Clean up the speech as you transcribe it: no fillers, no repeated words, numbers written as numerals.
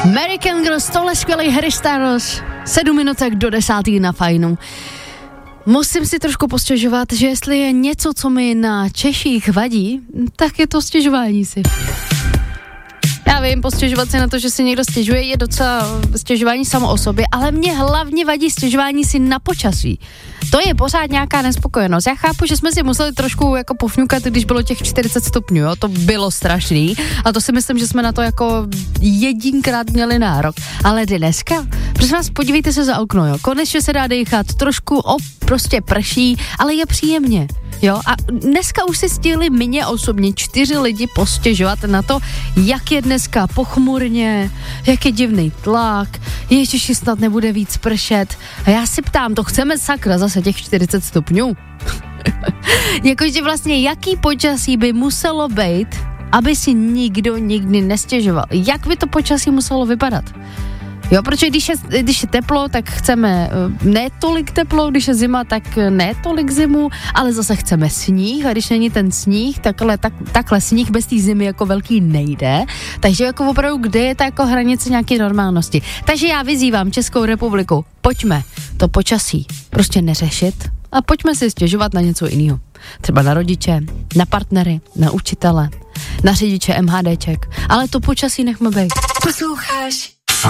American Girl, stole skvělý Harry Styles, 7 minutek do 10. na Fajnu. Musím si trošku postěžovat, že jestli je něco, co mi na Češích vadí, tak je to stěžování si. Já vím, postěžovat si na to, že si někdo stěžuje, je docela stěžování samo o sobě, ale mě hlavně vadí stěžování si na počasí. To je pořád nějaká nespokojenost. Já chápu, že jsme si museli trošku jako pofňukat, když bylo těch 40 stupňů, jo? To bylo strašný a to si myslím, že jsme na to jako jedinkrát měli nárok. Ale dneska, prosím vás, podívejte se za okno, jo? Konečně se dá dýchat, trošku prostě prší, ale je příjemně. Jo, a dneska už si stihli mě osobně 4 lidi postěžovat na to, jak je dneska pochmurně, jak je divný tlak, ježiši, snad nebude víc pršet. A já si ptám, to chceme sakra zase těch 40 stupňů? Jakože vlastně jaký počasí by muselo být, aby si nikdo nikdy nestěžoval? Jak by to počasí muselo vypadat? Jo, protože když je teplo, tak chceme ne tolik teplo, když je zima, tak ne tolik zimu, ale zase chceme sníh a když není ten sníh, takhle sníh bez té zimy jako velký nejde, takže jako opravdu, kde je ta jako hranice nějaké normálnosti. Takže já vyzývám Českou republiku, pojďme to počasí prostě neřešit a pojďme si stěžovat na něco jiného. Třeba na rodiče, na partnery, na učitele, na řidiče MHDček, ale to počasí nechme být. Posloucháš